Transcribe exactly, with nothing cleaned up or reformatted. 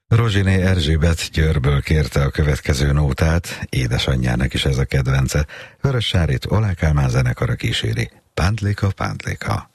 Rozsiné Erzsébet Győrből kérte a következő nótát, édesanyjának is ez a kedvence. Vörös Sárit Oláh Kálmán zenekara kíséri. Pántléka, pántléka.